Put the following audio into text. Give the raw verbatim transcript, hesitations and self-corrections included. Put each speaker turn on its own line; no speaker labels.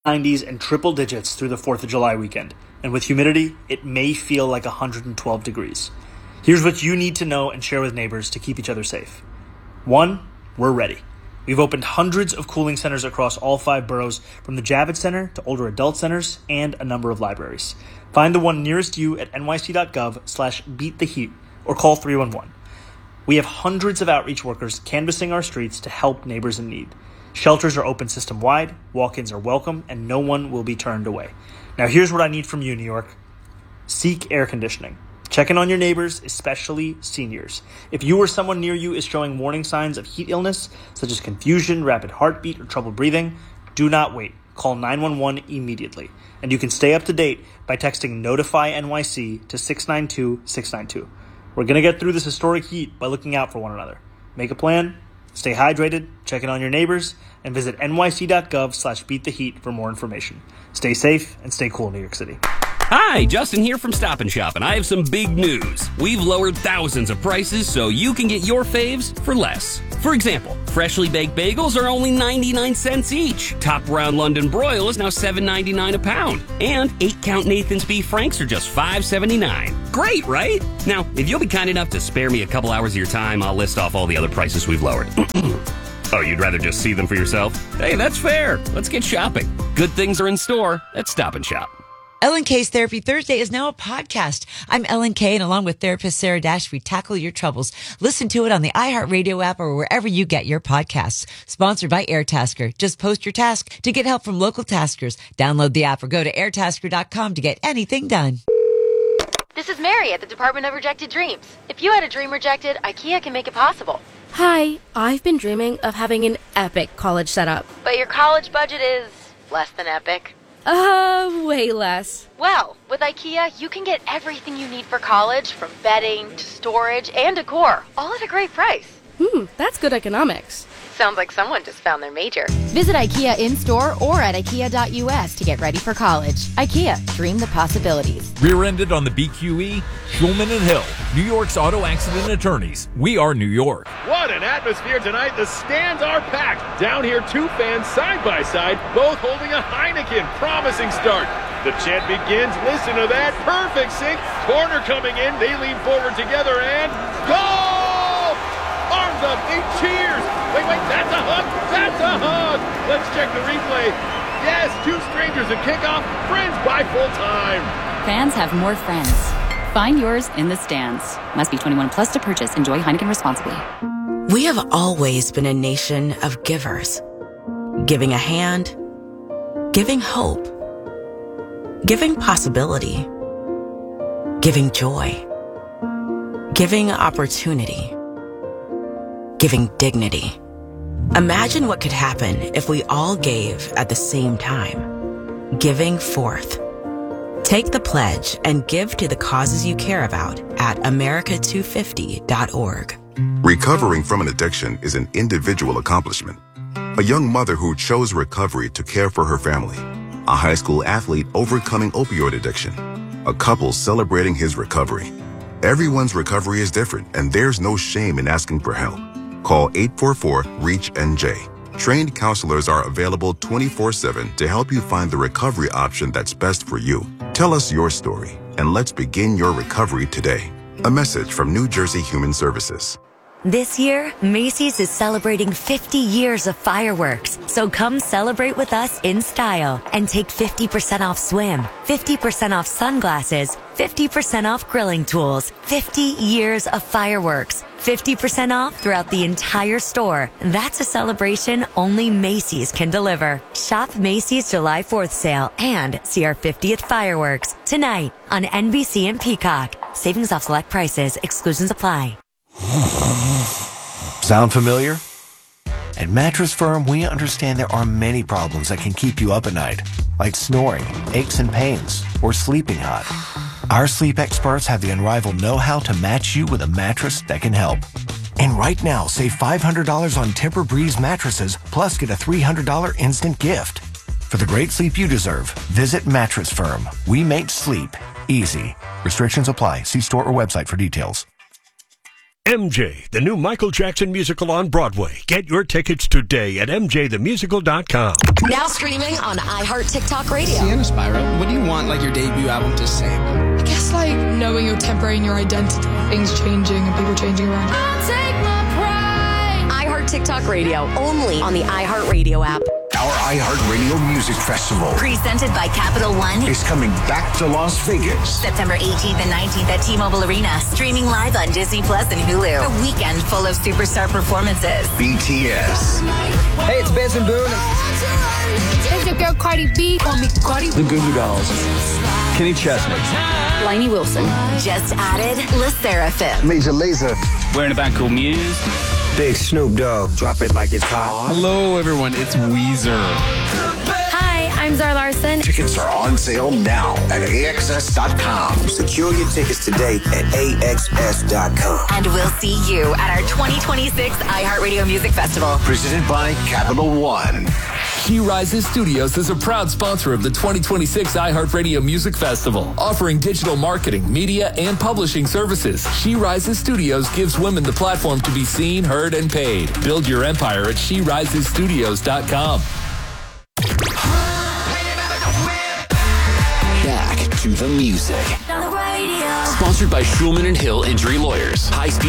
nineties and triple digits through the fourth of July weekend. And with humidity, it may feel like one hundred twelve degrees. Here's what you need to know and share with neighbors to keep each other safe. One, we're ready. We've opened hundreds of cooling centers across all five boroughs, from the Javits Center to older adult centers and a number of libraries. Find the one nearest you at nyc.gov slash beat the heat or call three one one. We have hundreds of outreach workers canvassing our streets to help neighbors in need. Shelters are open system-wide, walk-ins are welcome, and no one will be turned away. Now here's what I need from you, New York. Seek air conditioning. Check in on your neighbors, especially seniors. If you or someone near you is showing warning signs of heat illness, such as confusion, rapid heartbeat, or trouble breathing, do not wait. Call nine one one immediately. And you can stay up to date by texting Notify N Y C to six nine two six nine two. We're going to get through this historic heat by looking out for one another. Make a plan, stay hydrated, check in on your neighbors, and visit nyc.gov slash beat the heat for more information. Stay safe and stay cool, New York City.
Hi, Justin here from Stop and Shop, and I have some big news. We've lowered thousands of prices so you can get your faves for less. For example, freshly baked bagels are only ninety-nine cents each. Top round London broil is now seven ninety-nine a pound. And eight count Nathan's Beef Franks are just five seventy-nine. Great, right? Now, if you'll be kind enough to spare me a couple hours of your time, I'll list off all the other prices we've lowered. Oh, you'd rather just see them for yourself? Hey, that's fair. Let's get shopping. Good things are in store at Stop and Shop.
Ellen K's Therapy Thursday is now a podcast. I'm Ellen K, and along with therapist Sarah Dash, we tackle your troubles. Listen to it on the iHeartRadio app or wherever you get your podcasts. Sponsored by AirTasker. Just post your task to get help from local taskers. Download the app or go to air tasker dot com to get anything done.
This is Mary at the Department of Rejected Dreams. If you had a dream rejected, IKEA can make it possible.
Hi, I've been dreaming of having an epic college setup.
But your college budget is less than epic.
Uh, way less.
Well, with IKEA, you can get everything you need for college, from bedding to storage and decor, all at a great price.
Hmm, that's good economics.
Sounds like someone just found their major.
Visit IKEA in-store or at ikea dot u s to get ready for college. IKEA, dream the possibilities.
Rear-ended on the B Q E? Schulman and Hill, New York's auto accident attorneys. We are New York.
What an atmosphere tonight. The stands are packed. Down here, two fans side by side, both holding a Heineken. Promising start. The chant begins. Listen to that. Perfect sync. Corner coming in. They lean forward together and goal! Arms up. They cheers. Wait, wait. That's a hug. That's a hug. Let's check the replay. Yes, two strangers at kickoff. Friends by full time.
Fans have more friends. Find yours in the stands. Must be twenty-one plus to purchase. Enjoy Heineken responsibly.
We have always been a nation of givers. Giving a hand. Giving hope. Giving possibility. Giving joy. Giving opportunity. Giving dignity. Imagine what could happen if we all gave at the same time. Giving forth. Take the pledge and give to the causes you care about at america two fifty dot org.
Recovering from an addiction is an individual accomplishment. A young mother who chose recovery to care for her family. A high school athlete overcoming opioid addiction. A couple celebrating his recovery. Everyone's recovery is different, and there's no shame in asking for help. Call eight four four, REACH N J. Trained counselors are available twenty-four seven to help you find the recovery option that's best for you. Tell us your story, and let's begin your recovery today. A message from New Jersey Human Services.
This year, Macy's is celebrating fifty years of fireworks. So come celebrate with us in style and take fifty percent off swim, fifty percent off sunglasses, fifty percent off grilling tools, fifty years of fireworks, fifty percent off throughout the entire store. That's a celebration only Macy's can deliver. Shop Macy's July fourth sale and see our fiftieth fireworks tonight on N B C and Peacock. Savings off select prices. Exclusions apply.
Sound familiar? At Mattress Firm, we understand there are many problems that can keep you up at night, like snoring, aches and pains, or sleeping hot. Our sleep experts have the unrivaled know-how to match you with a mattress that can help. And right now, save five hundred dollars on Tempur-Breeze mattresses, plus get a three hundred dollars instant gift. For the great sleep you deserve, visit Mattress Firm. We make sleep easy. Restrictions apply. See store or website for details.
M J, the new Michael Jackson musical on Broadway. Get your tickets today at m j the musical dot com.
Now streaming on iHeart TikTok Radio.
Sienna Spyro, what do you want like your debut album to say?
I guess like knowing your temporary and your identity. Things changing and people changing around.
I'll take my pride. iHeart TikTok Radio, only on the iHeart Radio app.
Our iHeartRadio Music Festival,
presented by Capital One,
is coming back to Las Vegas.
September eighteenth and nineteenth at T-Mobile Arena. Streaming live on Disney Plus and Hulu. A weekend full of superstar performances.
B T S.
Hey, it's Benson Boone.
It's your girl Cardi B. Call me Cardi.
The Goo Goo Dolls. Kenny Chesney.
Lainey Wilson.
Just added La Seraphim.
Major Lazer.
We're in a band called Muse.
Big Snoop Dogg. Drop it like it's hot.
Hello, everyone. It's Weezer.
Hi, I'm Zara Larson.
Tickets are on sale now at A X S dot com.
Secure your tickets today at A X S dot com.
And we'll see you at our twenty twenty-six iHeartRadio Music Festival.
Presented by Capital One.
She Rises Studios is a proud sponsor of the twenty twenty-six iHeartRadio Music Festival, offering digital marketing, media, and publishing services. She Rises Studios gives women the platform to be seen, heard, and paid. Build your empire at she rises studios dot com.
Back to the music.
Sponsored by Schulman and Hill Injury Lawyers. High-speed